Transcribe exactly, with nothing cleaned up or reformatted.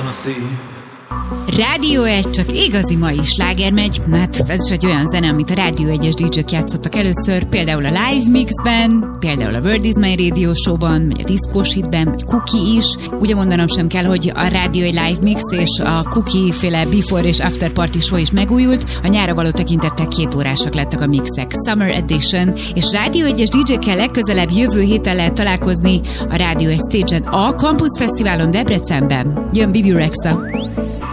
a szív. Rádió egy, csak igazi mai sláger megy. Hát ez is egy olyan zene, amit a Rádió egyes dé jék játszottak először, például a Live Mixben, például a World is My Radio Show-ban, vagy a Diszkós Hitben, vagy Cookie is. Ugye mondanom sem kell, hogy a Rádió egy Live Mix és a Cookie féle Before és After Party Show is megújult. A nyára való tekintettel két órásak lettek a mixek. Summer Edition, és Rádió egyes dé jékkel legközelebb jövő héten lehet találkozni a Rádió egy Stage-en a Campus Fesztiválon Debrecenben. Jön Bibi Rexa.